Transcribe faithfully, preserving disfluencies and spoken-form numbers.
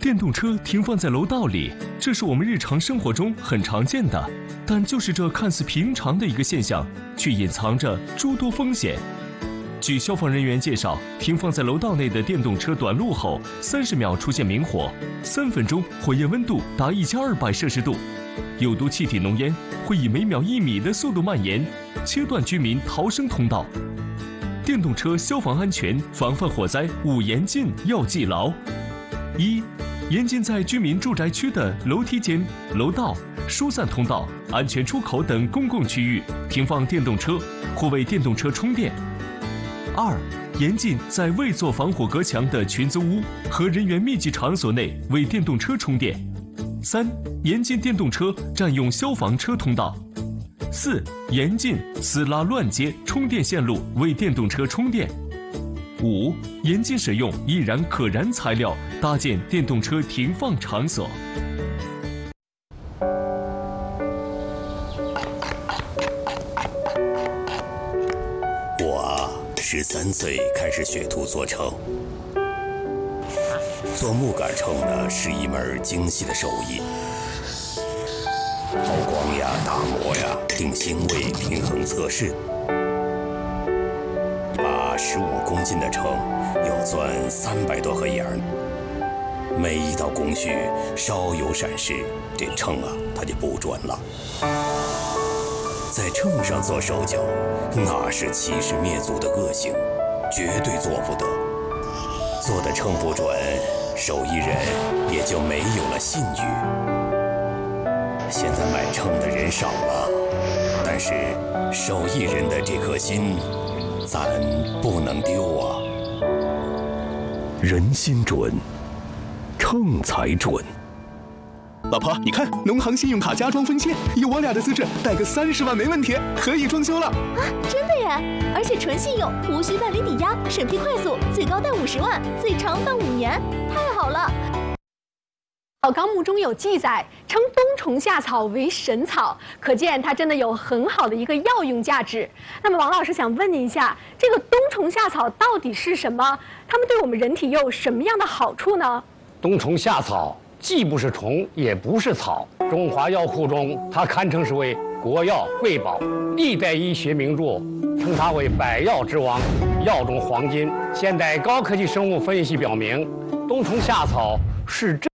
电动车停放在楼道里，这是我们日常生活中很常见的，但就是这看似平常的一个现象，却隐藏着诸多风险。据消防人员介绍，停放在楼道内的电动车短路后，三十秒出现明火，三分钟火焰温度达一千二百摄氏度，有毒气体浓烟会以每秒一米的速度蔓延，切断居民逃生通道。电动车消防安全防范火灾五严禁要记牢：一、严禁在居民住宅区的楼梯间、楼道、疏散通道、安全出口等公共区域停放电动车或为电动车充电。二、严禁在未做防火隔墙的群租屋和人员密集场所内为电动车充电。三、严禁电动车占用消防车通道。四、严禁私拉乱接充电线路为电动车充电。五、严禁使用易燃可燃材料搭建电动车停放场所。 我十三岁开始学徒做秤，做木杆秤呢是一门精细的手艺，抛光呀、打磨呀、定星位、平衡测试。十五公斤的秤要钻三百多个眼儿，每一道工序稍有闪失，这秤啊它就不准了。在秤上做手脚，那是欺师灭祖的恶行，绝对做不得。做的秤不准，手艺人也就没有了信誉。现在买秤的人少了，但是手艺人的这颗心咱不能丢啊！ 人心准，秤才准。 老婆，你看，农行信用卡加装分线，以我俩的资质，贷个三十万没问题，可以装修了。 啊，真的耶！而且纯信用，无需办理抵押，审批快速，最高贷五十万，最长办五年，太好了！ 《纲目》中有记载，称冬虫夏草为神草，可见它真的有很好的一个药用价值。那么，王老师想问您一下，这个冬虫夏草到底是什么？它们对我们人体又有什么样的好处呢？ 冬虫夏草既不是虫，也不是草，中华药库中它堪称是为国药瑰宝，历代医学名著称它为百药之王，药中黄金。现代高科技生物分析表明，冬虫夏草是真